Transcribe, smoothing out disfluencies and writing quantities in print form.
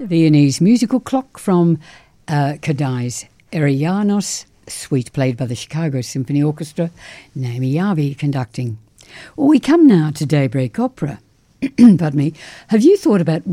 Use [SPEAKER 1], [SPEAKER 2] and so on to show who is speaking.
[SPEAKER 1] Viennese musical clock from Kodály's Erianos suite, played by the Chicago Symphony Orchestra, Naomi Yavi conducting. Well, we come now to Daybreak Opera. Pardon me. Have you thought about